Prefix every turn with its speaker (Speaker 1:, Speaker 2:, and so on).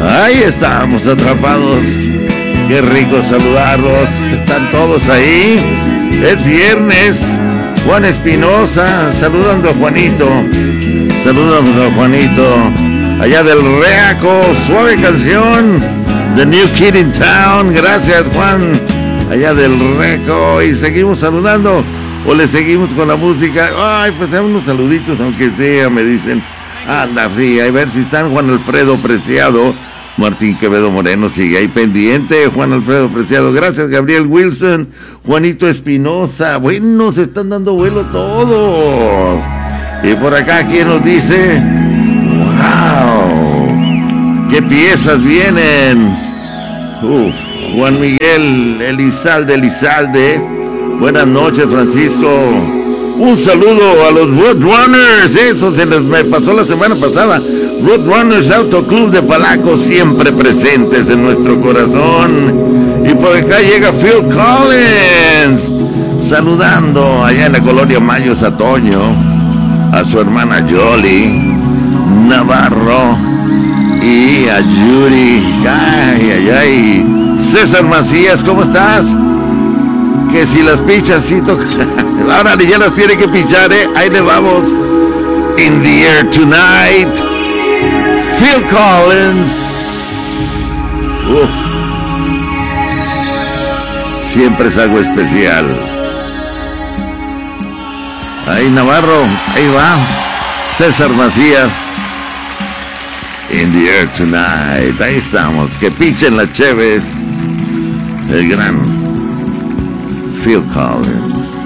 Speaker 1: Ahí estamos atrapados. Qué rico saludarlos. Están todos ahí. Es viernes. Juan Espinosa, saludando a Juanito. Saludamos a Juanito. Allá del Reaco, suave canción. The New Kid in Town. Gracias, Juan. Allá del Reaco. Y seguimos saludando. O le seguimos con la música. Ay, pues unos saluditos, aunque sea, me dicen. Anda, sí, a ver si están. Juan Alfredo Preciado. Martín Quevedo Moreno sigue ahí pendiente. Juan Alfredo Preciado, gracias. Gabriel Wilson, Juanito Espinosa. Bueno, se están dando vuelo todos. Y por acá, ¿quién nos dice? ¡Wow! ¡Qué piezas vienen! Juan Miguel Elizalde. Buenas noches, Francisco. Un saludo a los Roadrunners. Eso me pasó la semana pasada. Roadrunners Auto Club de Palaco, siempre presentes en nuestro corazón. Y por acá llega Phil Collins, saludando allá en la colonia Mayo Satoño a su hermana Jolie Navarro y a Yuri. Ay. César Macías, ¿cómo estás? Que si las pichas, sí toca. Ahora ya las tiene que pichar, ahí le vamos. In the air tonight, Phil Collins. Siempre es algo especial. Ahí Navarro, ahí va. César Macías. In the air tonight. Ahí estamos. Que pichen las cheves. El gran Phil Collins.